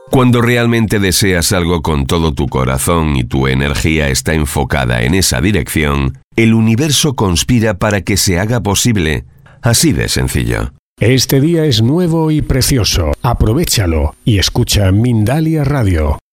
Cuando realmente deseas algo con todo tu corazón y tu energía está enfocada en esa dirección, el universo conspira para que se haga posible. Así de sencillo. Este día es nuevo y precioso. Aprovéchalo y escucha Mindalia Radio.